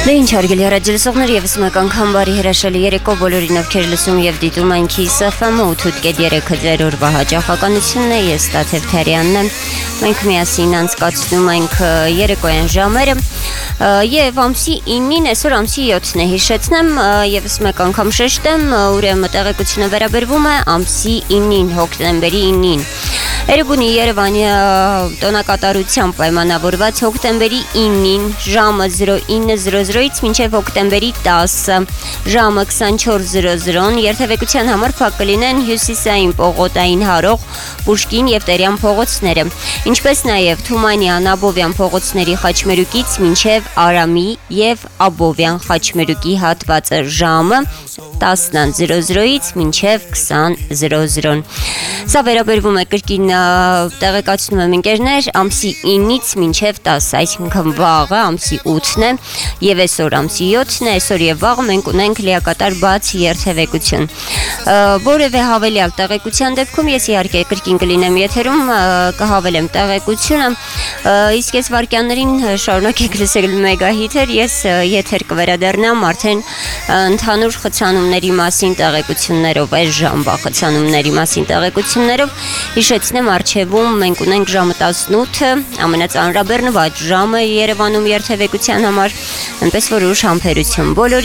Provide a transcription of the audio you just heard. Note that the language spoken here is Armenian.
Ինչ հարգելի հեռաջալսողներ, եւս մեկ անգամ բարի հրաշալի երեկո բոլորին, ովքեր լսում եւ դիտում են Kiss FM 8.3 ձեր օրվա հաճախականությունն է, ես Տաթև Թերյանն եմ։ Մենք միասին անցկացնում ենք երեկոյան ժամերը եւ ամսի 9-ին, այսօր ամսի 7-ն է, հիշեցնեմ, եւս մեկ անգամ շեշտեմ, ուրեմն տեղեկությունը վերաբերվում է ամսի 9-ին, հոկտեմբերի 9-ին։ Երևանի Երևանի տոնակատարությամբ պայմանավորված հոկտեմբերի 9-ին ժամը 09:00-ից մինչև հոկտեմբերի 10-ը ժամը 24:00-ն երթևեկության համար փակ կլինեն հյուսիսային պողոտային հարող Պուշկին եւ Տերյան փողոցները, ինչպես նաեւ Թումանյան Աբովյան փողոցների խաչմերուկից մինչև Արամի եւ Աբովյան խաչմերուկի հատվածը ժամը 10:00-ից մինչև 20:00-ն։ Սա վերաբերվում է կրկին տեղեկացնում եմ ընկերներ, ամսի 9-ից մինչև 10, այսինքն վաղը ամսի 8-ն է եւ այսօր ամսի 7-ն է, այսօր եւ վաղ մենք ունենք լիակատար բաց երթևեկություն։ Որևէ հավելյալ տեղեկության դեպքում ես իհարկե կրկին կլինեմ եթերում, կհավելեմ տեղեկությունը, իսկ ես վարքյաններին շարունակեք լսել մեգահիթեր, ես եթեր կվերադառնամ արդեն ընդհանուր խցանումների մասին տեղեկություններով, այս ժամվա խցանումների մասին տեղեկություններով, հիշեցնեմ առջևում մենք ունենք ժամը 18-ը, ամենածանրաբեռնված ժամը Երևանում երթևեկության համար, այնպես որ ուշ համբերություն բոլորին։